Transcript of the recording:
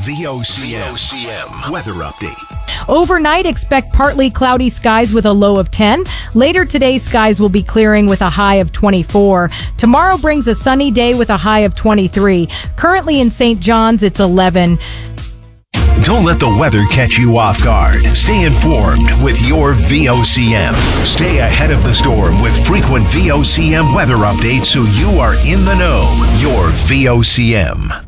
VOCM weather update. Overnight, expect partly cloudy skies with a low of 10. Later today, skies will be clearing with a high of 24. Tomorrow brings a sunny day with a high of 23. Currently in St. John's, it's 11. Don't let the weather catch you off guard. Stay informed with your VOCM. Stay ahead of the storm with frequent VOCM weather updates so you are in the know. Your VOCM.